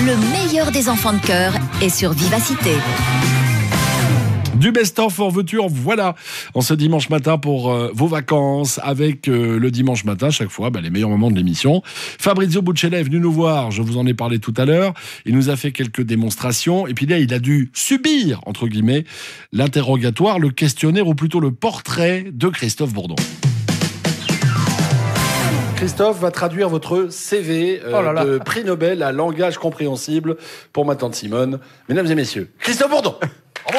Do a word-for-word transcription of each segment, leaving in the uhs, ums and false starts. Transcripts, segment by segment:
Le meilleur des enfants de cœur est sur Vivacité. Du best-of en voiture, voilà, en ce dimanche matin pour euh, vos vacances, avec euh, le dimanche matin, chaque fois, bah, les meilleurs moments de l'émission. Fabrizio Buccella est venu nous voir, je vous en ai parlé tout à l'heure, il nous a fait quelques démonstrations, et puis là, il a dû subir, entre guillemets, l'interrogatoire, le questionnaire, ou plutôt le portrait de Christophe Bourdon. Christophe va traduire votre C V euh, oh là là. de prix Nobel à langage compréhensible pour ma tante Simone. Mesdames et messieurs, Christophe Bourdon. Bravo.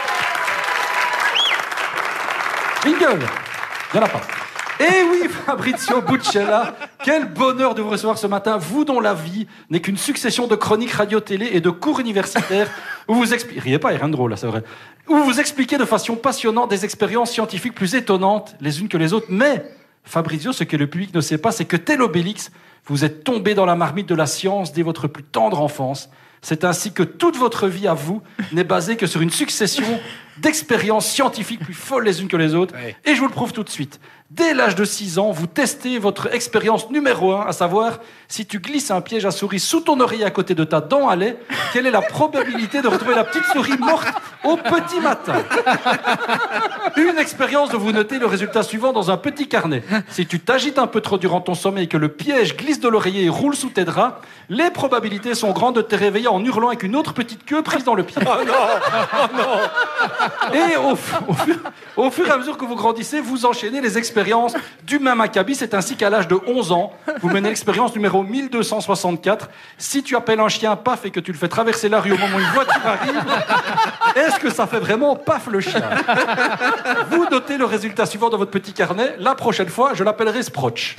Jingle, il n'y en a pas. Eh oui, Fabrizio Buccella, quel bonheur de vous recevoir ce matin, vous dont la vie n'est qu'une succession de chroniques radio-télé et de cours universitaires où vous expliquez, riez pas, il n'y a rien de drôle là, c'est vrai, où vous expliquez de façon passionnante des expériences scientifiques plus étonnantes les unes que les autres. Mais Fabrizio, ce que le public ne sait pas, c'est que tel Obélix, vous êtes tombé dans la marmite de la science dès votre plus tendre enfance. C'est ainsi que toute votre vie à vous n'est basée que sur une succession d'expériences scientifiques plus folles les unes que les autres. Oui. Et je vous le prouve tout de suite. Dès l'âge de six ans, vous testez votre expérience numéro un, à savoir, si tu glisses un piège à souris sous ton oreiller à côté de ta dent à lait, quelle est la probabilité de retrouver la petite souris morte au petit matin? Une expérience dont vous notez le résultat suivant dans un petit carnet. Si tu t'agites un peu trop durant ton sommeil et que le piège glisse de l'oreiller et roule sous tes draps, les probabilités sont grandes de te réveiller en hurlant avec une autre petite queue prise dans le pied. Oh non, oh non. Et au, au, fur, au fur et à mesure que vous grandissez, vous enchaînez les expériences du même acabit. C'est ainsi qu'à l'âge de onze ans, vous menez l'expérience numéro mille deux cent soixante-quatre. Si tu appelles un chien paf et que tu le fais traverser la rue au moment où une voiture arrive, est-ce que ça fait vraiment paf le chien? Vous notez le résultat suivant dans votre petit carnet. La prochaine fois, je l'appellerai Sproch.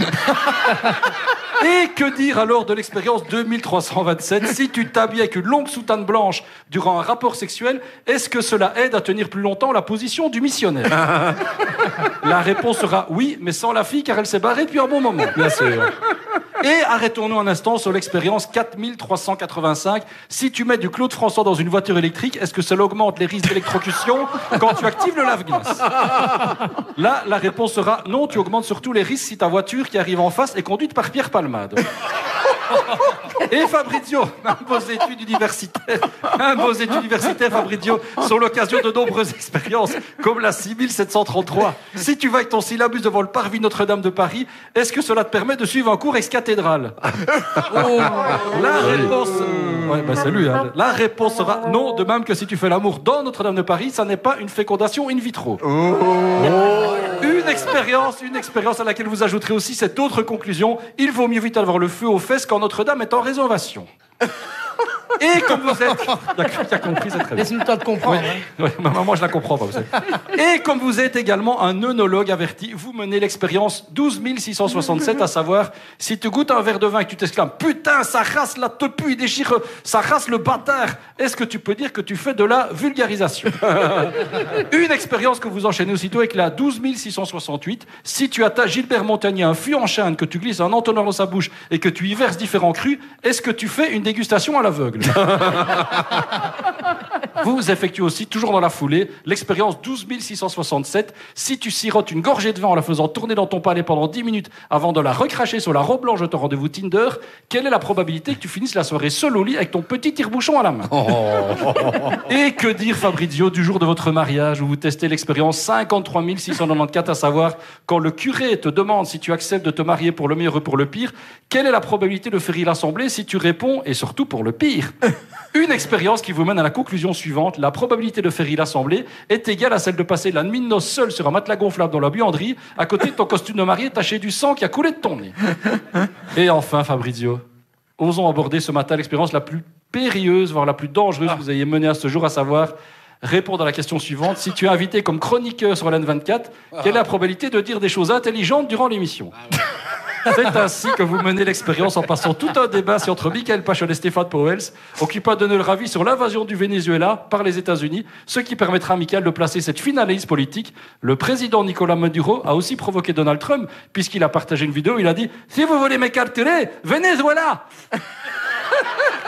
Et que dire alors de l'expérience deux mille trois cent vingt-sept? Si tu t'habilles avec une longue soutane blanche durant un rapport sexuel, est-ce que cela aide à tenir plus longtemps la position du missionnaire? La réponse sera oui, mais sans la fille, car elle s'est barrée depuis un bon moment. Bien sûr. Et arrêtons-nous un instant sur l'expérience quatre mille trois cent quatre-vingt-cinq. Si tu mets du Claude François dans une voiture électrique, est-ce que cela augmente les risques d'électrocution quand tu actives le lave-glace? Là, la réponse sera non, tu augmentes surtout les risques si ta voiture qui arrive en face est conduite par Pierre Palmade. Et Fabrizio, un beau étude universitaire, un beau étude universitaire, Fabrizio, sur l'occasion de nombreuses expériences, comme la six mille sept cent trente-trois. Si tu vas avec ton syllabus devant le parvis Notre-Dame de Paris, est-ce que cela te permet de suivre un cours ex-cathédrale? Oh, la réponse... Ouais, bah c'est lui, hein. La réponse sera non, de même que si tu fais l'amour dans Notre-Dame de Paris, ça n'est pas une fécondation in vitro. Oh. Une expérience, une expérience à laquelle vous ajouterez aussi cette autre conclusion: il vaut mieux vite avoir le feu aux fesses quand Notre-Dame est en réservation. Et comme vous êtes... Tu as compris, c'est très bien. Laisse-nous le temps de comprendre. Oui, oui, mais moi, je la comprends pas. Vous savez. Et comme vous êtes également un œnologue averti, vous menez l'expérience douze mille six cent soixante-sept, à savoir, si tu goûtes un verre de vin et que tu t'exclames « Putain, ça rase la tepu, il déchire, ça rase le bâtard », est-ce que tu peux dire que tu fais de la vulgarisation? Une expérience que vous enchaînez aussitôt avec la douze mille six cent soixante-huit. Si tu attaches Gilbert Montagnier un fût en chêne, que tu glisses un entonnoir dans sa bouche et que tu y verses différents crus, est-ce que tu fais une dégustation à l'aveugle? Vous effectuez aussi, toujours dans la foulée, l'expérience douze mille six cent soixante-sept. Si tu sirotes une gorgée de vin en la faisant tourner dans ton palais pendant dix minutes avant de la recracher sur la robe blanche de ton rendez-vous Tinder, quelle est la probabilité que tu finisses la soirée seul au lit avec ton petit tire-bouchon à la main? Oh. Et que dire, Fabrizio, du jour de votre mariage où vous testez l'expérience cinquante-trois mille six cent quatre-vingt-quatorze, à savoir, quand le curé te demande si tu acceptes de te marier pour le meilleur ou pour le pire, quelle est la probabilité de faire y l'assemblée si tu réponds, et surtout pour le pire? Une expérience qui vous mène à la conclusion suivante: la probabilité de faire y l'assemblée est égale à celle de passer la nuit de noces seul sur un matelas gonflable dans la buanderie, à côté de ton costume de mariée taché du sang qui a coulé de ton nez. Et enfin, Fabrizio, osons aborder ce matin l'expérience la plus périlleuse, voire la plus dangereuse que vous ayez menée à ce jour, à savoir répondre à la question suivante: si tu es invité comme chroniqueur sur L N vingt-quatre, quelle est la probabilité de dire des choses intelligentes durant l'émission? C'est ainsi que vous menez l'expérience en passant tout un débat si entre Michael Pachon et Stéphane Powell, occupant de donner leur avis sur l'invasion du Venezuela par les États-Unis, ce qui permettra à Michael de placer cette fine analyse politique. Le président Nicolas Maduro a aussi provoqué Donald Trump, puisqu'il a partagé une vidéo où il a dit « Si vous voulez m'écarter, Venezuela !»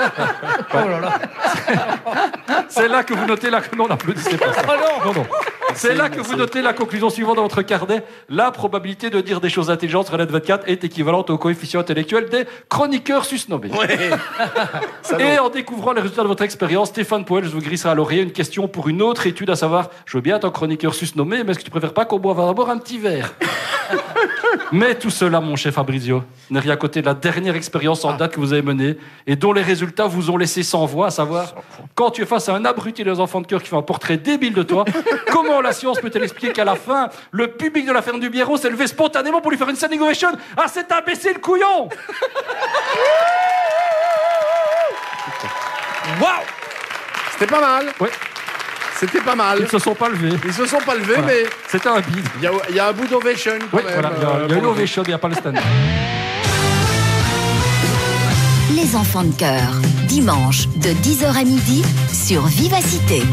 Oh là là. C'est là que vous notez là que non, n'applaudissez pas ça. Oh non. Non, non. C'est là que vous notez la conclusion suivante dans votre carnet. La probabilité de dire des choses intelligentes sur la net vingt-quatre est équivalente au coefficient intellectuel des chroniqueurs susnommés. Ouais. Et en découvrant les résultats de votre expérience, Stéphane Poel, je vous glissera à l'oreille une question pour une autre étude, à savoir, je veux bien être un chroniqueur susnommé, mais est-ce que tu préfères pas qu'on boive d'abord un petit verre? Mais tout cela, mon cher Fabrizio, n'est rien à côté de la dernière expérience en date que vous avez menée et dont les résultats vous ont laissé sans voix, à savoir, quand tu es face à un abruti des enfants de cœur qui fait un portrait débile de toi, comment la science peut-elle expliquer qu'à la fin, le public de la ferme du Biérot s'est levé spontanément pour lui faire une standing ovation à cet imbécile couillon? Waouh! C'était pas mal. Ouais. C'était pas mal. Ils se sont pas levés. Ils se sont pas levés, Voilà. mais C'était un bide. il y a, il y a un bout d'ovation quand Oui, même. voilà, il y a, euh, il y a une pour le ovation, il n'y a pas le stand. Les enfants de cœur, dimanche de dix heures à midi sur Vivacité.